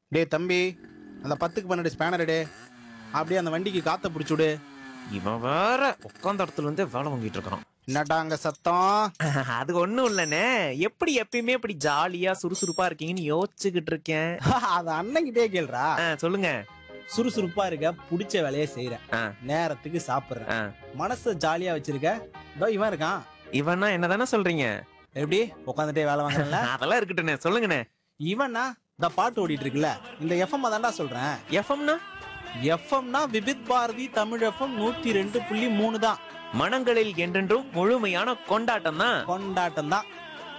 டேய் தம்பி, அந்த 10க்கு 12 ஸ்பேனர் டே, அப்படியே அந்த வண்டிக்கு காற்றை பிடிச்சுடு. இவன் வேற உட்காந்த இடத்துல இருந்தே வேலை வாங்கிட்டு இருக்கான். என்னடா அங்கே சத்தம்? அது ஒண்ணும் இல்லண்ணே. எப்படி எப்பயுமே இப்படி ஜாலியா சுறுசுறுப்பா இருக்கீங்கன்னு யோசிச்சுக்கிட்டு இருக்கேன். அது அண்ணன்கிட்டே கேளுடா. சொல்லுங்க. சுறுசுறுப்பா இருக்க, பிடிச்ச வேலையை செய்யற, ஆ. நேரத்துக்கு சாப்பிடுற, ஆ. மனசை ஜாலியா வச்சிருக்க. இதோ இவன் இருக்கான். இவன்னா என்னதானே சொல்றீங்க? எப்படி உட்காந்துட்டே வேலை வாங்குறல? அதெல்லாம் இருக்கட்டுண்ணே, சொல்லுங்கண்ணே. இவனா இந்த பாட்டு ஓடிட்டு இருக்குல்ல, இந்த எஃப்எம் தான்டா சொல்றேன். எஃப்எம்னா எஃப்எம்னா விவித் பாரதி தமிழ் எஃப்எம் 102.3 தான். மனங்களில் என்றென்றும் முழுமையான கொண்டாட்டம் தான். கொண்டாட்டம் தான்.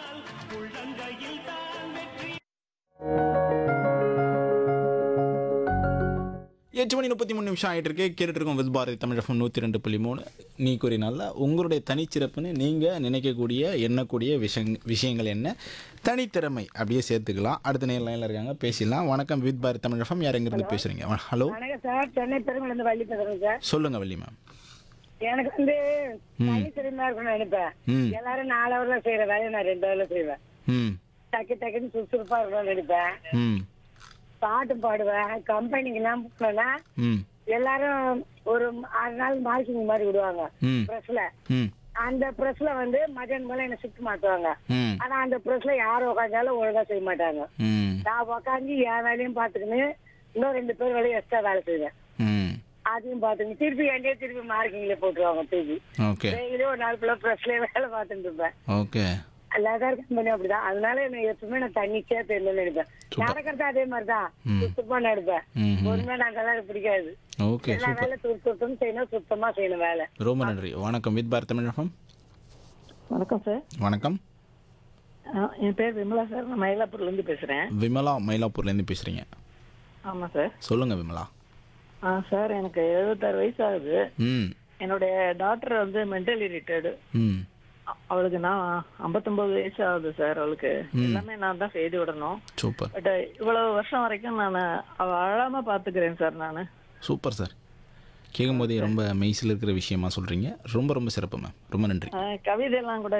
எட்டு மணி 33 ஆகிட்டு இருக்கு. கேட்டுட்டு இருக்கோம் வித் பாரதி தமிழ் எஃப்எம் 102.3. நீ கூறினால உங்களுடைய தனிச்சிறப்புன்னு நீங்கள் நினைக்கக்கூடிய எண்ணக்கூடிய விஷயங்கள் என்ன, தனித்திறமை அப்படியே சேர்த்துக்கலாம். அடுத்த நேரம் லைனில் இருக்காங்க, பேசிடலாம். வணக்கம் வித் பாரதி தமிழ் எஃப்எம், யார் எங்கிருந்து பேசுறீங்க? ஹலோ. வணக்கம் சார், சென்னை பெருங்குளந்து வள்ளி பேசுறேன் சார். சொல்லுங்க வள்ளி மேம். எனக்கு தனித்திறமையா இருக்கணும்னு நினைப்பேன். எல்லாரும் 4 ஹவர்ல செய்யற வேலையை நான் 2 ஹவர்ல செய்வேன். டக்குன்னு சுறுசுறுப்பா இருக்கணும்னு நினைப்பேன். பாட்டு பாடுவேன். கம்பெனிக்கு எல்லாம் போனேன்னா எல்லாரும் ஒரு 6 நாள் மார்க்கிங் மாதிரி விடுவாங்க பிரஸ்ல. அந்த பிரஸ்ல மதியானம் மேல என்ன ஷிஃப்ட் மாத்துவாங்க. ஆனா அந்த பிரஸ்ல யாரும் உட்காந்தாலும் ஒழுங்கா செய்ய மாட்டாங்க. நான் உட்காந்து என் வேலையும் பாத்துக்கின்னு இன்னும் 2 பேர் வேலையும் எக்ஸ்ட்ரா வேலை செய்வேன். அதையும் பாத்துக்கணும். திருப்பி மார்க்கிங்ல போட்டுருவாங்க. டெய்லியும் ஒரு நாள் ஃபுல்லா பிரஸ்ல வேலை பார்த்துட்டு இருப்பேன். எல்லாரும் கம்பெனி அப்படிதான். அதனால எனக்கு எப்பவுமே நான் தண்ணிச்சே தெரியலன்னு நினைப்பேன். நடக்கிறது அதே மாதிரிதான், சுத்தமா நடப்பேன். ஒருமே நான் அதெல்லாம் பிடிக்காது. எல்லா வேலை சுத்தம் செய்யணும், சுத்தமா செய்யணும் வேலை. ரொம்ப நன்றி. வணக்கம் வித் பாரதி தமிழ் எஃப்எம். வணக்கம் சார். வணக்கம். என் பேர் விமலா சார், நான் மயிலாப்பூர்ல இருந்து பேசுறேன். விமலா மயிலாப்பூர்ல இருந்து பேசுறீங்க? ஆமா சார். சொல்லுங்க விமலா. சார், எனக்கு 76 வயசு ஆகுது. என்னுடைய டாக்டர் மென்டலி ரிட்டையர்டு. அவளுக்கு நான் 59 வயசு ஆகுது சார். அவளுக்கு எல்லாமே நான் தான் செய்து விடணும். சூப்பர். பட் இவ்வளவு வருஷம் வரைக்கும் நான் அவ அழாம பாத்துக்கிறேன் சார். நானு சூப்பர் சார். கேட்கும் போதே ரொம்ப மெய்சில் இருக்கிற விஷயமா சொல்றீங்க. ரொம்ப ரொம்ப சிறப்பு மேம். ரொம்ப நன்றி. கவிதை எல்லாம் கூட